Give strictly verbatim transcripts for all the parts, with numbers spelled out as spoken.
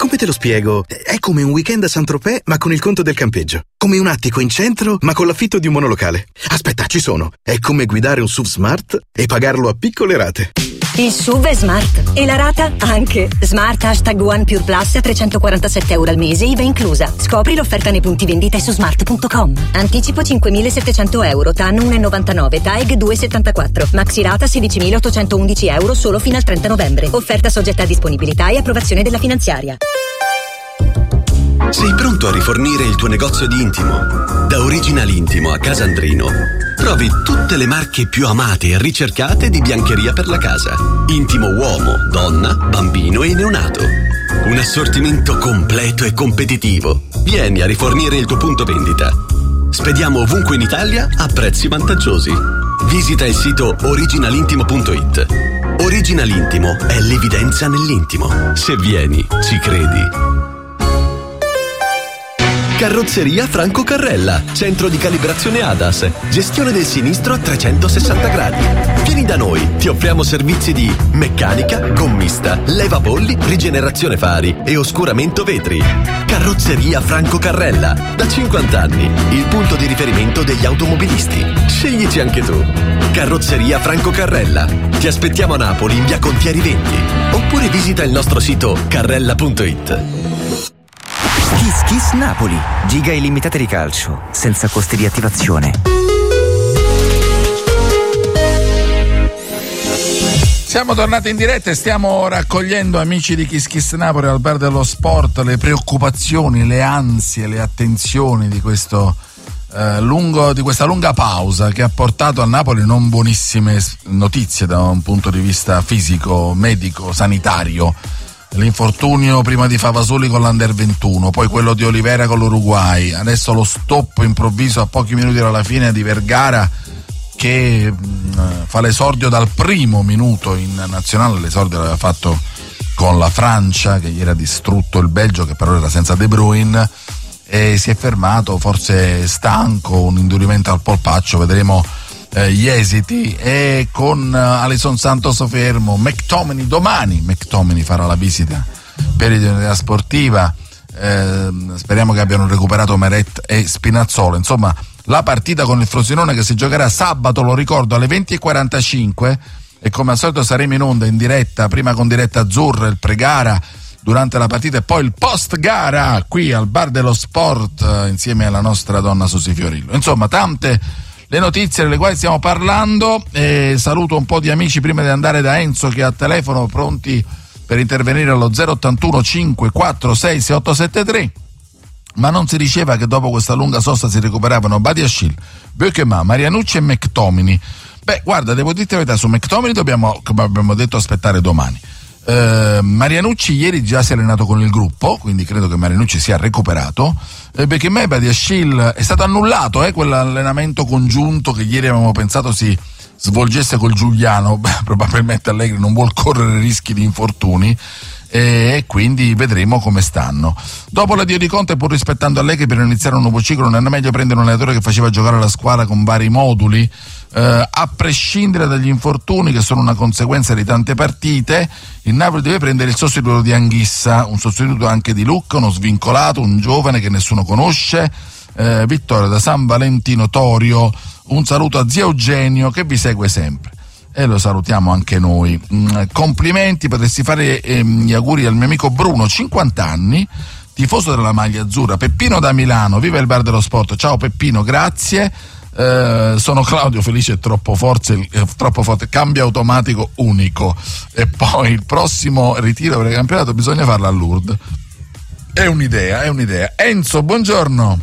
come te lo spiego? È come un weekend a Saint-Tropez, ma con il conto del campeggio. Come un attico in centro, ma con l'affitto di un monolocale. Aspetta, ci sono. È come guidare un S U V Smart e pagarlo a piccole rate. Il S U V è smart e la rata anche. Smart hashtag One Pure Plus a trecentoquarantasette euro al mese, I V A inclusa. Scopri l'offerta nei punti vendita e su smart punto com. Anticipo cinquemilasettecento euro, T A N uno virgola novantanove, T A E G due virgola settantaquattro. Maxi rata sedicimilaottocentoundici euro solo fino al trenta novembre. Offerta soggetta a disponibilità e approvazione della finanziaria. Sei pronto a rifornire il tuo negozio di intimo? Da Original Intimo a Casandrino trovi tutte le marche più amate e ricercate di biancheria per la casa. Intimo uomo, donna, bambino e neonato. Un assortimento completo e competitivo. Vieni a rifornire il tuo punto vendita. Spediamo ovunque in Italia a prezzi vantaggiosi. Visita il sito original intimo punto it. Original Intimo è l'evidenza nell'intimo. Se vieni, ci credi. Carrozzeria Franco Carrella, centro di calibrazione A D A S, gestione del sinistro a trecentosessanta gradi. Vieni da noi, ti offriamo servizi di meccanica, gommista, levapolli, rigenerazione fari e oscuramento vetri. Carrozzeria Franco Carrella, da cinquanta anni, il punto di riferimento degli automobilisti. Sceglici anche tu. Carrozzeria Franco Carrella. Ti aspettiamo a Napoli in via Contieri venti oppure visita il nostro sito carrella punto it. Kiss Kiss Napoli, giga illimitate di calcio, senza costi di attivazione. Siamo tornati in diretta e stiamo raccogliendo, amici di Kiss Kiss Napoli, al bar dello sport, le preoccupazioni, le ansie, le attenzioni di questo eh, lungo, di questa lunga pausa che ha portato a Napoli non buonissime notizie da un punto di vista fisico, medico, sanitario. L'infortunio prima di Favasoli con l'Under ventuno, poi quello di Olivera con l'Uruguay, adesso lo stop improvviso a pochi minuti dalla fine di Vergara che mh, fa l'esordio dal primo minuto in nazionale. L'esordio l'aveva fatto con la Francia che ieri ha distrutto il Belgio, che però era senza De Bruyne, e si è fermato, forse stanco, un indurimento al polpaccio, vedremo Eh, gli esiti. E con uh, Alison Santos fermo, McTominay domani McTominay farà la visita per l'identità sportiva, eh, speriamo che abbiano recuperato Meret e Spinazzola. Insomma, la partita con il Frosinone che si giocherà sabato, lo ricordo, alle venti e quarantacinque, e come al solito saremo in onda in diretta, prima con diretta azzurra, il pre-gara durante la partita e poi il post-gara qui al bar dello sport eh, insieme alla nostra donna Susi Fiorillo. Insomma, tante le notizie delle quali stiamo parlando. E saluto un po' di amici prima di andare da Enzo, che ha telefono, pronti per intervenire allo zero ottantuno cinque quattro sei sei otto sette tre. Ma non si diceva che dopo questa lunga sosta si recuperavano Badiashile, Bökema, Marianucci e McTominay? Beh, guarda, devo dirti la verità, su McTominay dobbiamo, come abbiamo detto, aspettare domani. Uh, Marianucci ieri già si è allenato con il gruppo, quindi credo che Marianucci sia recuperato. E Bökema e Badiashile è stato annullato eh, quell'allenamento congiunto che ieri avevamo pensato si svolgesse col Giuliano. Beh, probabilmente Allegri non vuol correre rischi di infortuni e quindi vedremo come stanno. Dopo l'addio di Conte, pur rispettando Allegri per iniziare un nuovo ciclo, non è meglio prendere un allenatore che faceva giocare la squadra con vari moduli, eh, a prescindere dagli infortuni che sono una conseguenza di tante partite. Il Napoli deve prendere il sostituto di Anghissa, un sostituto anche di Lucca, uno svincolato, un giovane che nessuno conosce. eh, Vittorio da San Valentino Torio. Un saluto a zio Eugenio che vi segue sempre e lo salutiamo anche noi. Mm, complimenti, potresti fare eh, gli auguri al mio amico Bruno, cinquanta anni, tifoso della maglia azzurra. Peppino da Milano, viva il bar dello sport. Ciao Peppino, grazie. Eh, sono Claudio, felice e troppo forte, eh, troppo forte, cambio automatico unico. E poi il prossimo ritiro per il campionato bisogna farlo a Lourdes. È un'idea, è un'idea. Enzo, buongiorno.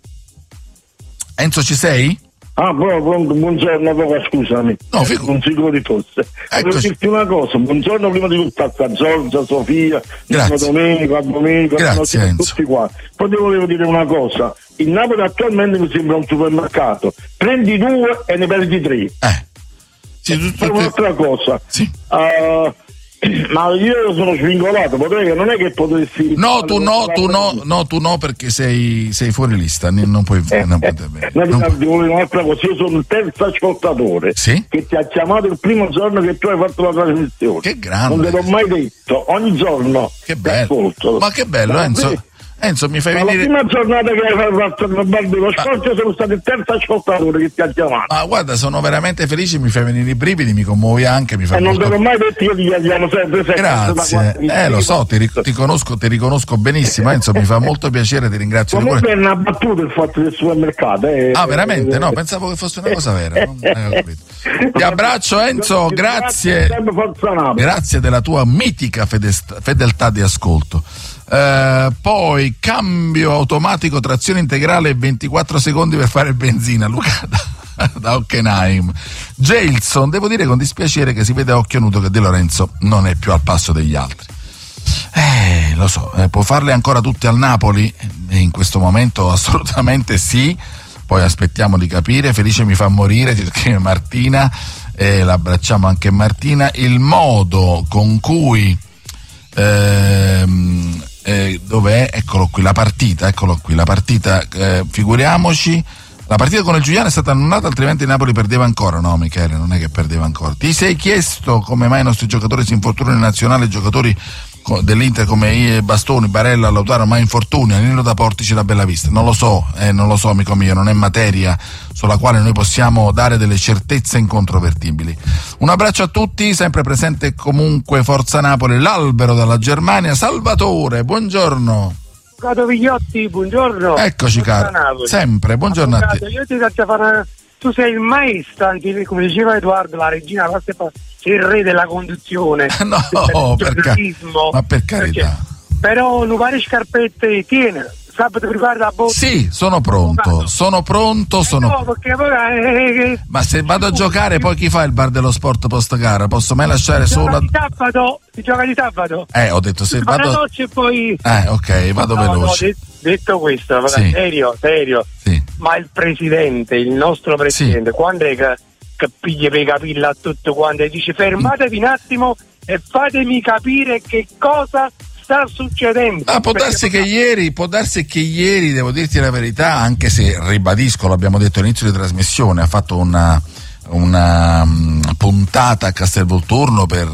Enzo, ci sei? Ah, buon, buon, buongiorno, papà, scusami. No, figu- non sicuro di fosse. Eccoci. Volevo dirti una cosa, buongiorno prima di tutto a Giorgia, Sofia, Domenico, a Domenico, grazie, a Enzo. tutti qua. Poi ti volevo dire una cosa, il Napoli attualmente mi sembra un supermercato, prendi due e ne perdi tre. Eh. Sì, tu, tu, Poi un'altra cosa, sì. uh, Ma io sono svincolato, potrei che non è che potessi. No, tu no, tu no, no, tu no, perché sei, sei fuori lista, non puoi. Eh, non eh, puoi non non ti dico un'altra cosa, io sono il terzo ascoltatore sì? che ti ha chiamato il primo giorno che tu hai fatto la trasmissione. Che grande! Non te l'ho mai detto, ogni giorno. Che bello! Ascolto. Ma che bello, Ma Enzo! sì. Enzo, mi fai Ma venire. la prima giornata che hai fatto il bar dello sport ah. sono stato il terzo ascoltatore che ti ha chiamato. Ma guarda, sono veramente felice, mi fai venire i brividi, mi commuovi anche, mi fa E molto... non te l'ho mai detto, io ti chiamo sempre, sempre. Grazie, eh lo so, ti, ric- ti conosco, ti riconosco benissimo, Enzo, mi fa molto piacere, ti ringrazio. Comunque è una battuta il fatto del supermercato. Eh, ah, veramente? No, pensavo che fosse una cosa vera. Non, eh, ti abbraccio, Enzo, grazie. Grazie della tua mitica fedest- fedeltà di ascolto. Uh, poi cambio automatico, trazione integrale, ventiquattro secondi per fare benzina. Luca da, da Hockenheim. Gelson, devo dire con dispiacere che si vede a occhio nudo che De Lorenzo non è più al passo degli altri. Eh, lo so, eh, può farle ancora tutte al Napoli? E in questo momento assolutamente sì. Poi aspettiamo di capire. Felice mi fa morire, ci scrive Martina, e l'abbracciamo anche Martina. Il modo con cui ehm, Eh, dov'è? Eccolo qui, la partita, eccolo qui, la partita, eh, figuriamoci, la partita con il Giuliano è stata annullata, altrimenti Napoli perdeva ancora. No, Michele, non è che perdeva ancora. Ti sei chiesto come mai i nostri giocatori si infortunano in nazionale, giocatori dell'Inter come Bastoni, Barella, Lautaro, ma infortuni, Nino da Portici, la Bella Vista? Non lo so, eh, non lo so amico mio, non è materia sulla quale noi possiamo dare delle certezze incontrovertibili. Un abbraccio a tutti, sempre presente comunque Forza Napoli, l'albero della Germania. Salvatore, buongiorno. Avvocato Vigliotti, buongiorno. Eccoci caro, sempre, buongiorno Avvocato, a te. Io ti faccio fare, tu sei il maestro, anche come diceva Edoardo, la regina, sei il re della conduzione. No, per ca- ma per carità. Perché, però non pare scarpette, tiene. Sabato prepara la bocca. Sì, sono pronto, sono pronto, sono... No, perché poi, eh, eh, ma se vado a giocare poi chi fa il bar dello sport post gara? Posso mai lasciare si solo... Di sabato, si gioca di sabato. Eh, ho detto se si vado... la noce e poi... Eh, ok, vado no, veloce. No, de- detto questo, sì. serio, serio. Sì. Ma il presidente, il nostro presidente, sì. quando è che, che piglia per i capelli a tutto quanto e dice fermatevi un attimo e fatemi capire che cosa sta succedendo. Ah, può darsi che ieri, può darsi che ieri, devo dirti la verità, anche se ribadisco, l'abbiamo detto all'inizio di trasmissione, ha fatto una, una um, puntata a Castelvolturno per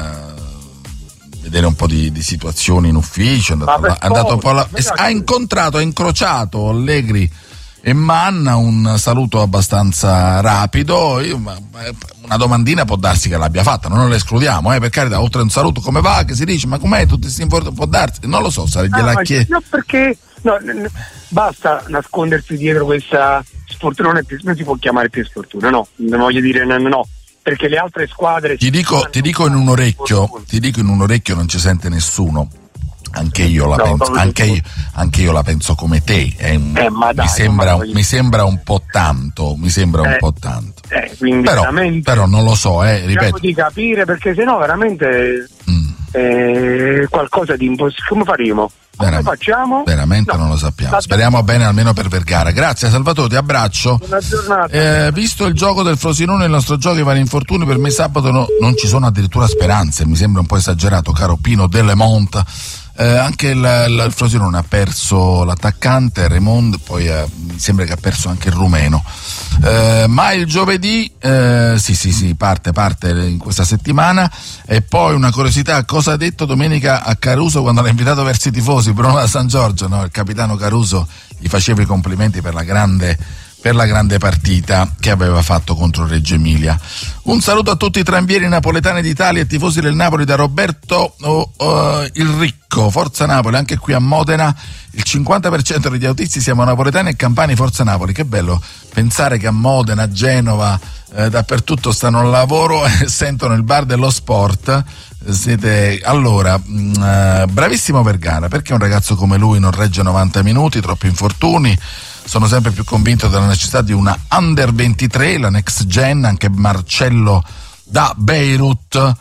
uh, vedere un po' di, di situazioni in ufficio, è andato, là, è andato un po' là, ha incontrato, ha incrociato Allegri e Manna, un saluto abbastanza rapido. Io, una domandina può darsi che l'abbia fatta, non lo escludiamo, eh, per carità, oltre a un saluto come va, che si dice, ma com'è tutti questi infortuni, può darsi, non lo so, se gliela ah, chiesto. No, perché no, n- n- basta nascondersi dietro questa sfortuna, non, è più, non si può chiamare più sfortuna, no, non voglio dire no, no, perché le altre squadre... Ti dico, ti dico in un orecchio, ti dico in un orecchio non ci sente nessuno. Anche io la no, penso, anche io, anche io la penso come te. È un, eh, dai, mi, sembra, mi sembra un po' tanto, mi sembra eh, un po' tanto. Eh, quindi però, però non lo so, eh, ripeto. di capire, perché sennò veramente mm. eh, qualcosa di impossibile. Come faremo? Come veramente, facciamo? Veramente no. non lo sappiamo. Speriamo bene almeno per Vergara. Grazie Salvatore, ti abbraccio. Buona giornata. Eh, visto il gioco del Frosinone, il nostro gioco, i vari infortuni, per me sabato no, non ci sono addirittura speranze. Mi sembra un po' esagerato, caro Pino Delle Monte. Eh, anche il, il, il Frosinone ha perso l'attaccante Raymond, poi eh, mi sembra che ha perso anche il rumeno, eh, ma il giovedì eh, sì sì sì parte parte in questa settimana. E poi una curiosità, cosa ha detto domenica a Caruso quando l'ha invitato verso i tifosi? Bruno da San Giorgio, no? Il capitano Caruso gli faceva i complimenti per la grande per la grande partita che aveva fatto contro Reggio Emilia. Un saluto a tutti i tranvieri napoletani d'Italia e tifosi del Napoli da Roberto oh, oh, il Ricco. Forza Napoli, anche qui a Modena il cinquanta per cento degli autisti siamo napoletani e campani. Forza Napoli. Che bello pensare che a Modena, a Genova, eh, dappertutto stanno al lavoro e sentono il bar dello sport. Siete allora mh, eh, bravissimo Vergara, perché un ragazzo come lui non regge novanta minuti, troppi infortuni. Sono sempre più convinto della necessità di una under ventitré, la next gen. Anche Marcello da Beirut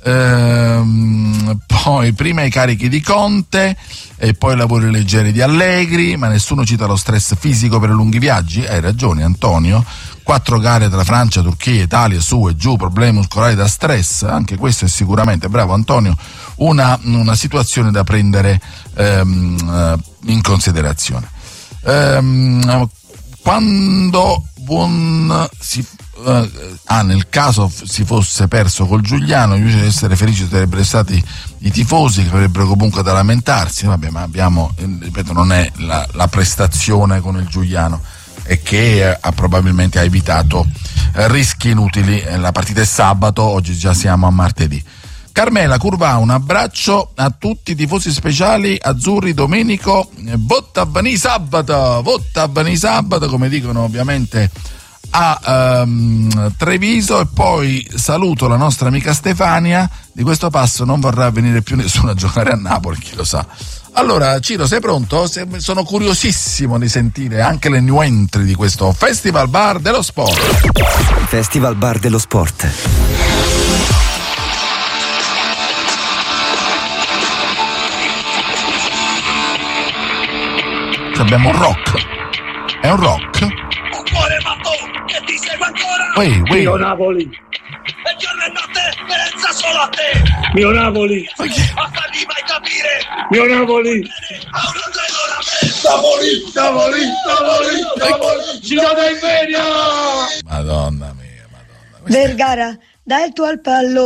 Ehm, poi prima i carichi di Conte e poi i lavori leggeri di Allegri, ma nessuno cita lo stress fisico per i lunghi viaggi. Hai ragione Antonio, quattro gare tra Francia, Turchia, Italia, su e giù, problemi muscolari da stress, anche questo è sicuramente, bravo Antonio, una, una situazione da prendere ehm, in considerazione. Ehm, quando buon si Uh, ah, nel caso f- si fosse perso col Giuliano, invece di essere felici sarebbero stati i tifosi, che avrebbero comunque da lamentarsi. Vabbè, ma abbiamo, eh, ripeto, non è la, la prestazione con il Giuliano, e che eh, ha probabilmente ha evitato eh, rischi inutili. Eh, la partita è sabato, oggi già siamo a martedì. Carmela Curva, un abbraccio a tutti i tifosi speciali azzurri. Domenico, eh, votta bani sabato, votta bani sabato, come dicono ovviamente a um, Treviso. E poi saluto la nostra amica Stefania, di questo passo non vorrà venire più nessuno a giocare a Napoli, chi lo sa. Allora Ciro, sei pronto? Sono curiosissimo di sentire anche le new entry di questo Festival Bar dello Sport. Festival Bar dello Sport. Abbiamo un rock, è un rock. Wait, wait. Mio Napoli. E giorno e notte pensa solo a te. Mio Napoli. Okay. A fargli mai capire. Mio Napoli. A un Napoli, Napoli, Napoli, Napoli. Città del Venia. Madonna mia, Madonna. Vergara, dai il tuo al pallone.